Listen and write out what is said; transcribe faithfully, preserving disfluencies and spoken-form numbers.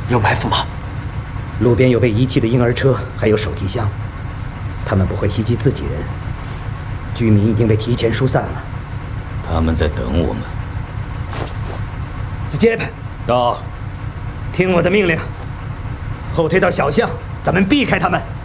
有埋伏吗？ 路边有被遗弃的婴儿车，还有手提箱，他们不会袭击自己人。居民已经被提前疏散了， 他们在等我们。 斯杰潘， 到， 听我的命令，后退到小巷，咱们避开他们。